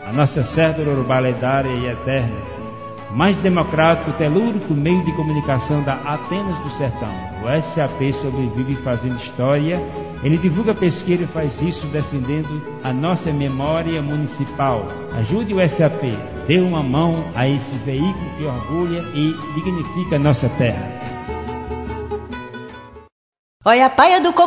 a nossa cédula urbana lendária e eterna, mais democrático, telúrico meio de comunicação da Atenas do Sertão. O SAP sobrevive fazendo história, ele divulga pesquisa e faz isso defendendo a nossa memória municipal. Ajude o SAP, dê uma mão a esse veículo que orgulha e dignifica a nossa terra. Olha a paia do coco